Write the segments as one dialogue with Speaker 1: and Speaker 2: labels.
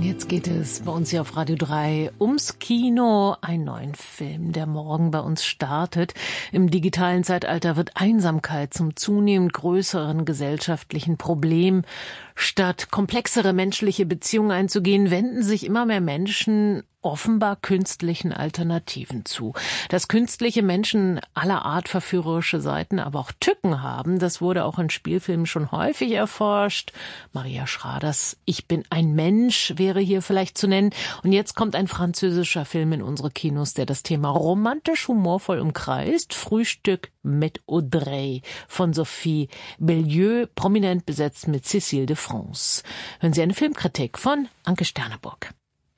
Speaker 1: Jetzt geht es bei uns hier auf Radio 3 ums Kino, einen neuen Film, der morgen bei uns startet. Im digitalen Zeitalter wird Einsamkeit zum zunehmend größeren gesellschaftlichen Problem. Statt komplexere menschliche Beziehungen einzugehen, wenden sich immer mehr Menschen offenbar künstlichen Alternativen zu. Dass künstliche Menschen aller Art verführerische Seiten, aber auch Tücken haben, das wurde auch in Spielfilmen schon häufig erforscht. Maria Schraders Ich bin ein Mensch wäre hier vielleicht zu nennen. Und jetzt kommt ein französischer Film in unsere Kinos, der das Thema romantisch humorvoll umkreist. Frühstück mit Audrey von Sophie Bellieu, prominent besetzt mit Cécile de France. Hören Sie eine Filmkritik von Anke Sterneburg.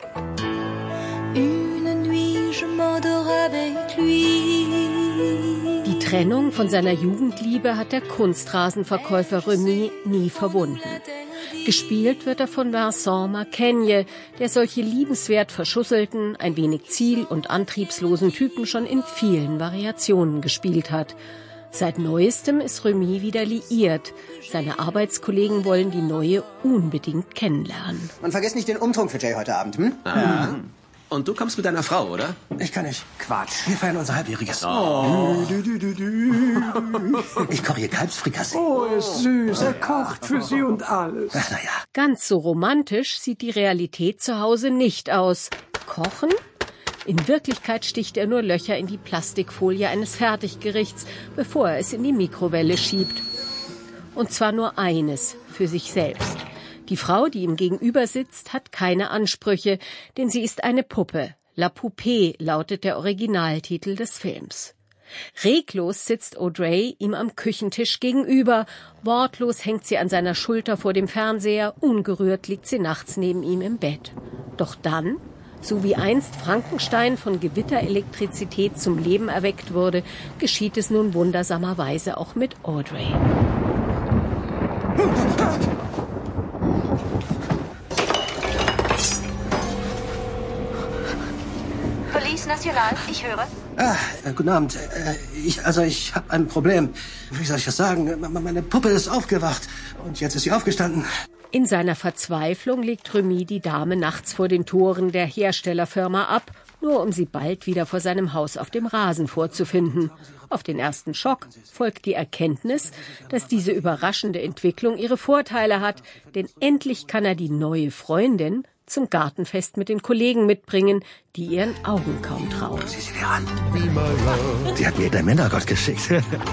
Speaker 1: Die Trennung von seiner Jugendliebe hat der Kunstrasenverkäufer Remy nie verwunden. Gespielt wird er von Vincent Macaigne, der solche liebenswert verschusselten, ein wenig ziel- und antriebslosen Typen schon in vielen Variationen gespielt hat. Seit Neuestem ist Remy wieder liiert. Seine Arbeitskollegen wollen die Neue unbedingt kennenlernen.
Speaker 2: Man vergisst nicht den Umtrunk für Jay heute Abend, hm?
Speaker 3: Ja. Und du kommst mit deiner Frau, oder?
Speaker 2: Ich kann nicht.
Speaker 3: Quatsch.
Speaker 2: Wir feiern unser Halbjähriges.
Speaker 3: Oh.
Speaker 2: Ich koche hier Kalbsfrikassee.
Speaker 4: Oh, ist süß. Er kocht für Sie und alles.
Speaker 2: Ach, naja.
Speaker 1: Ganz so romantisch sieht die Realität zu Hause nicht aus. Kochen? In Wirklichkeit sticht er nur Löcher in die Plastikfolie eines Fertiggerichts, bevor er es in die Mikrowelle schiebt. Und zwar nur eines, für sich selbst. Die Frau, die ihm gegenüber sitzt, hat keine Ansprüche, denn sie ist eine Puppe. La Poupée lautet der Originaltitel des Films. Reglos sitzt Audrey ihm am Küchentisch gegenüber. Wortlos hängt sie an seiner Schulter vor dem Fernseher, ungerührt liegt sie nachts neben ihm im Bett. Doch dann, so wie einst Frankenstein von Gewitterelektrizität zum Leben erweckt wurde, geschieht es nun wundersamerweise auch mit Audrey.
Speaker 5: Police National, ich höre.
Speaker 2: Guten Abend. Ich habe ein Problem. Wie soll ich das sagen? Meine Puppe ist aufgewacht und jetzt ist sie aufgestanden.
Speaker 1: In seiner Verzweiflung legt Remy die Dame nachts vor den Toren der Herstellerfirma ab, nur um sie bald wieder vor seinem Haus auf dem Rasen vorzufinden. Auf den ersten Schock folgt die Erkenntnis, dass diese überraschende Entwicklung ihre Vorteile hat, denn endlich kann er die neue Freundin zum Gartenfest mit den Kollegen mitbringen, die ihren Augen kaum trauen.
Speaker 2: Sieh sie dir an. Sie hat mir den Männergott geschickt.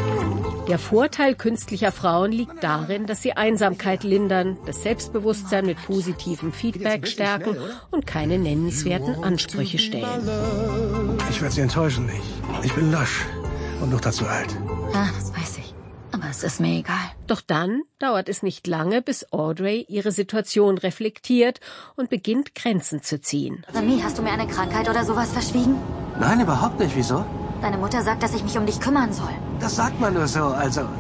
Speaker 1: Der Vorteil künstlicher Frauen liegt darin, dass sie Einsamkeit lindern, das Selbstbewusstsein mit positivem Feedback stärken und keine nennenswerten Ansprüche stellen.
Speaker 2: Ich werde sie enttäuschen. Ich bin lasch und noch dazu alt.
Speaker 5: Ja, das weiß ich. Aber es ist mir egal.
Speaker 1: Doch dann dauert es nicht lange, bis Audrey ihre Situation reflektiert und beginnt, Grenzen zu ziehen.
Speaker 5: Remy, hast du mir eine Krankheit oder sowas verschwiegen?
Speaker 2: Nein, überhaupt nicht. Wieso?
Speaker 5: Deine Mutter sagt, dass ich mich um dich kümmern soll.
Speaker 2: Das sagt man nur so, also.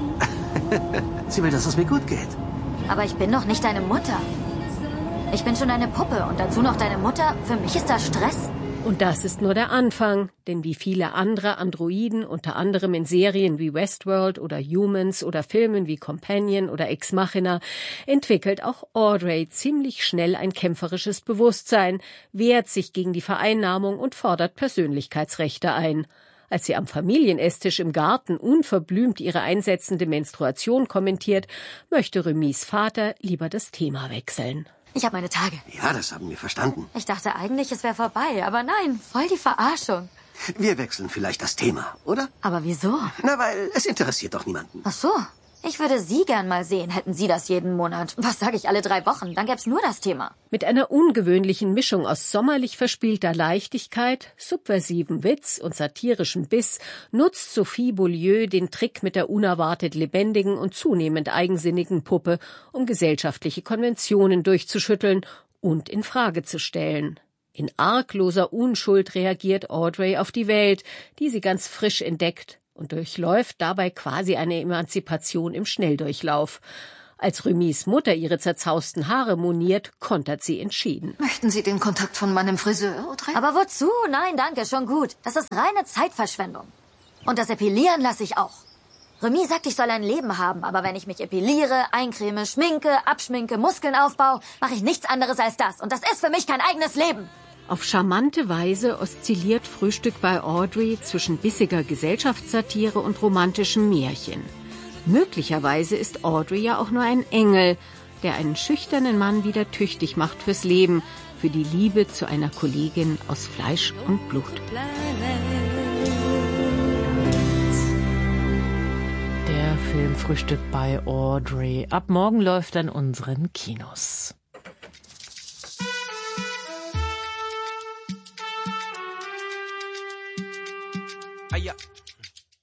Speaker 2: Sie will, dass es mir gut geht.
Speaker 5: Aber ich bin doch nicht deine Mutter. Ich bin schon eine Puppe und dazu noch deine Mutter. Für mich ist das Stress.
Speaker 1: Und das ist nur der Anfang, denn wie viele andere Androiden, unter anderem in Serien wie Westworld oder Humans oder Filmen wie Companion oder Ex Machina, entwickelt auch Audrey ziemlich schnell ein kämpferisches Bewusstsein, wehrt sich gegen die Vereinnahmung und fordert Persönlichkeitsrechte ein. Als sie am Familienesstisch im Garten unverblümt ihre einsetzende Menstruation kommentiert, möchte Remys Vater lieber das Thema wechseln.
Speaker 5: Ich habe meine Tage.
Speaker 2: Ja, das haben wir verstanden.
Speaker 5: Ich dachte eigentlich, es wäre vorbei, aber nein, voll die Verarschung.
Speaker 2: Wir wechseln vielleicht das Thema, oder?
Speaker 5: Aber wieso?
Speaker 2: Na, weil es interessiert doch niemanden.
Speaker 5: Ach so. Ich würde Sie gern mal sehen, hätten Sie das jeden Monat. Was sage ich, alle 3 Wochen? Dann gäb's nur das Thema.
Speaker 1: Mit einer ungewöhnlichen Mischung aus sommerlich verspielter Leichtigkeit, subversivem Witz und satirischem Biss nutzt Sophie Beaulieu den Trick mit der unerwartet lebendigen und zunehmend eigensinnigen Puppe, um gesellschaftliche Konventionen durchzuschütteln und in Frage zu stellen. In argloser Unschuld reagiert Audrey auf die Welt, die sie ganz frisch entdeckt, und durchläuft dabei quasi eine Emanzipation im Schnelldurchlauf. Als Remys Mutter ihre zerzausten Haare moniert, kontert sie entschieden.
Speaker 6: Möchten Sie den Kontakt von meinem Friseur, Audrey?
Speaker 5: Aber wozu? Nein, danke, schon gut. Das ist reine Zeitverschwendung. Und das Epilieren lasse ich auch. Remy sagt, ich soll ein Leben haben, aber wenn ich mich epiliere, eincreme, schminke, abschminke, Muskeln aufbaue, mache ich nichts anderes als das. Und das ist für mich kein eigenes Leben.
Speaker 7: Auf charmante Weise oszilliert Frühstück bei Audrey zwischen bissiger Gesellschaftssatire und romantischem Märchen. Möglicherweise ist Audrey ja auch nur ein Engel, der einen schüchternen Mann wieder tüchtig macht fürs Leben, für die Liebe zu einer Kollegin aus Fleisch und Blut.
Speaker 1: Der Film Frühstück bei Audrey. Ab morgen läuft er in unseren Kinos.
Speaker 8: Aya.